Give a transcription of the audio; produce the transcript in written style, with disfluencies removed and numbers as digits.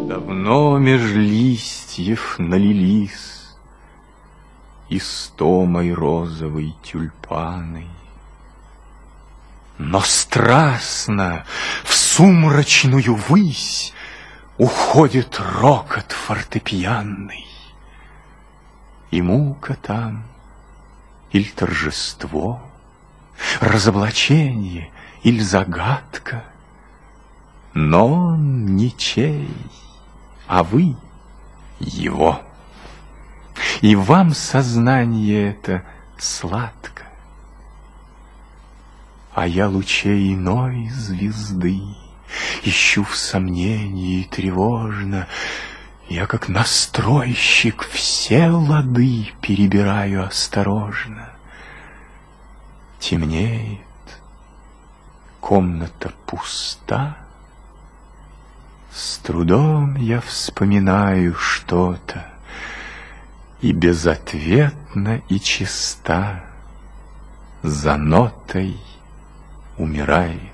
Давно меж листьев налились истомой розовой тюльпаны, но страстно в сумрачную высь уходит рокот фортепианный. И мука там, иль торжество, разоблачение иль загадка, но он ничей, а вы его. И вам сознание это сладко, а я лучей иной звезды ищу в сомнении тревожно. Я, как настройщик, все лады перебираю осторожно. Темнеет, комната пуста, с трудом я вспоминаю что-то, и безответно и чиста за нотой умирает